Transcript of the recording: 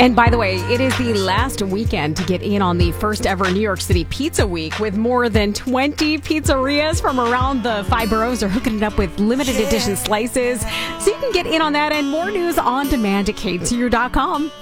And by the way, it is the last weekend to get in on the first ever New York City Pizza Week, with more than 20 pizzerias from around the 5 boroughs are hooking it up with limited edition slices. So you can get in on that and more news on demand at KTU.com.